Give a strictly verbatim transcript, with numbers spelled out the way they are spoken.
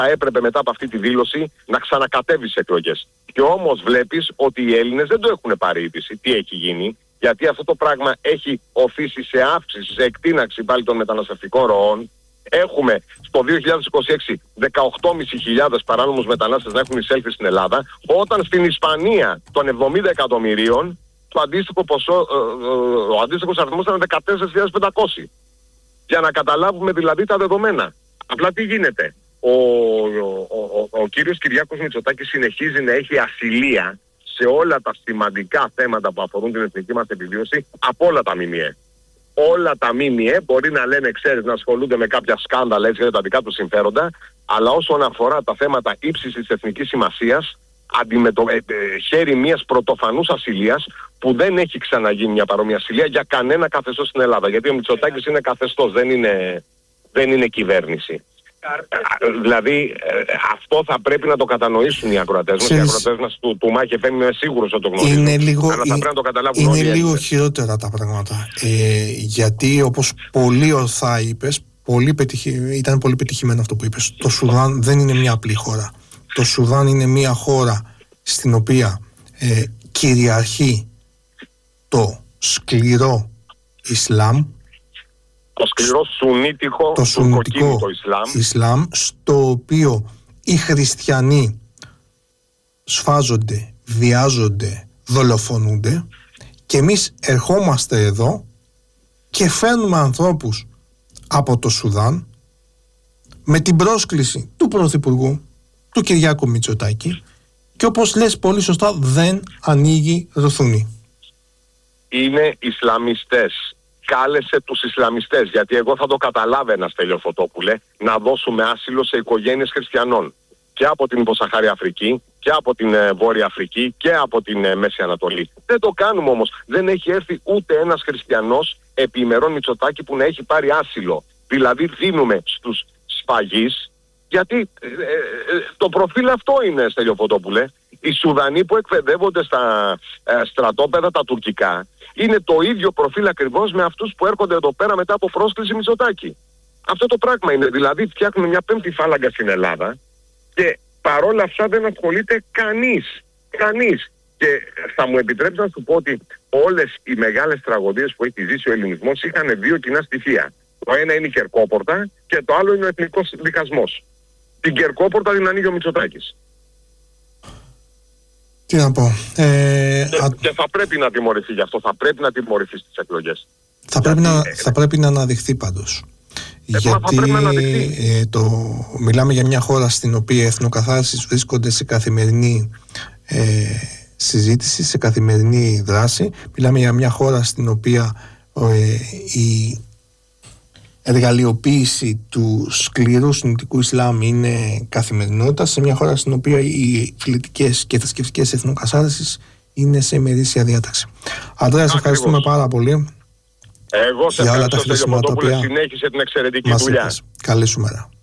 θα έπρεπε μετά από αυτή τη δήλωση να ξανακατέβει σε εκλογές. Και όμως βλέπεις ότι οι Έλληνες δεν το έχουν πάρει είδηση. Τι έχει γίνει? Γιατί αυτό το πράγμα έχει οφήσει σε αύξηση, σε εκτείναξη πάλι των μεταναστευτικών ροών. Έχουμε στο δύο χιλιάδες είκοσι έξι δεκαοκτώ χιλιάδες πεντακόσιους παράνομους μετανάστες να έχουν εισέλθει στην Ελλάδα, όταν στην Ισπανία των εβδομήντα εκατομμυρίων το αντίστοιχο ποσό, ε, ε, ο αντίστοιχος αριθμός ήταν δεκατέσσερις χιλιάδες πεντακόσιοι. Για να καταλάβουμε δηλαδή τα δεδομένα. Απλά τι γίνεται? Ο, ο, ο, ο, ο κύριος Κυριάκος Μητσοτάκης συνεχίζει να έχει ασυλία σε όλα τα σημαντικά θέματα που αφορούν την εθνική μας επιβίωση από όλα τα ΜΜΕ. Όλα τα ΜΜΕ μπορεί να λένε, ξέρεις, να ασχολούνται με κάποια σκάνδαλα έτσι για τα δικά τους συμφέροντα, αλλά όσον αφορά τα θέματα ύψης της εθνικής σημασίας, αντιμετω... ε, ε, χέρι μιας πρωτοφανούς ασυλίας που δεν έχει ξαναγίνει μια παρόμοια ασυλία για κανένα καθεστώς στην Ελλάδα. Γιατί ο Μητσοτάκης είναι καθεστώς, δεν είναι, δεν είναι κυβέρνηση. Δηλαδή ε, αυτό θα πρέπει να το κατανοήσουν οι ακροατές μας. Οι ακροατές μας του, του Μάχη εφ εμ είμαι σίγουρος ότι το γνωρίζουν. Είναι λίγο, αλλά θα πρέπει να το καταλάβουν είναι όλοι. Είναι λίγο χειρότερα τα πράγματα. Ε, γιατί όπως πολύ ορθά είπες, πολύ πετυχη, ήταν πολύ πετυχημένο αυτό που είπες. Το Σουδάν δεν είναι μια απλή χώρα. Το Σουδάν είναι μια χώρα στην οποία ε, κυριαρχεί το σκληρό Ισλάμ. Το σκληρό σουνίτικο, το σουνίτικο Ισλάμ. Ισλάμ, στο οποίο οι χριστιανοί σφάζονται, βιάζονται, δολοφονούνται, και εμείς ερχόμαστε εδώ και φέρνουμε ανθρώπους από το Σουδάν με την πρόσκληση του Πρωθυπουργού, του Κυριάκου Μητσοτάκη, και όπως λες πολύ σωστά, δεν ανοίγει ρουθούνη. Είναι Ισλαμιστές. Κάλεσε τους Ισλαμιστές, γιατί εγώ θα το καταλάβαινα, Στέλιο Φωτόπουλε, να δώσουμε άσυλο σε οικογένειες χριστιανών και από την υποσαχάρια Αφρική και από την ε, Βόρεια Αφρική και από την ε, Μέση Ανατολή. Δεν το κάνουμε όμως. Δεν έχει έρθει ούτε ένας χριστιανός επί ημερών Μητσοτάκη που να έχει πάρει άσυλο. Δηλαδή δίνουμε στους σφαγείς, γιατί ε, ε, ε, το προφίλ αυτό είναι, Στέλιο Φωτόπουλε. Οι Σουδανοί που εκπαιδεύονται στα ε, στρατόπεδα τα τουρκικά είναι το ίδιο προφίλ ακριβώς με αυτούς που έρχονται εδώ πέρα μετά από πρόσκληση Μητσοτάκη. Αυτό το πράγμα είναι. Δηλαδή φτιάχνουμε μια πέμπτη φάλαγγα στην Ελλάδα και παρόλα αυτά δεν ασχολείται κανείς. Κανείς. Και θα μου επιτρέψει να σου πω ότι όλες οι μεγάλες τραγωδίες που έχει ζήσει ο ελληνισμός είχαν δύο κοινά στοιχεία. Το ένα είναι η Κερκόπορτα και το άλλο είναι ο εθνικός δικασμός. Την Κερκόπορτα την ανοίγει ο Μητσοτάκης. Τι να πω. Ε, και, α... και θα πρέπει να τιμωρηθεί γι' αυτό. Θα πρέπει να τιμωρηθεί στις εκλογές. Θα, Γιατί... πρέπει να, θα πρέπει να αναδειχθεί πάντως. Ε, Γιατί ε, το, μιλάμε για μια χώρα στην οποία οι εθνοκαθάρισεις βρίσκονται σε καθημερινή ε, συζήτηση, σε καθημερινή δράση. Μιλάμε για μια χώρα στην οποία ε, η εργαλειοποίηση του σκληρού σουννιτικού Ισλάμ είναι καθημερινότητα, σε μια χώρα στην οποία οι φιλετικές και θρησκευτικές εθνοκαθάρισεις είναι σε ημερήσια διάταξη. Αντρέα, σε ευχαριστούμε πάρα πολύ. Εγώ σε για όλα τα ευχαριστώ, χρήσιμα τα οποία συνέχισε την εξαιρετική μας δουλειά. είπες. Καλή σου μέρα.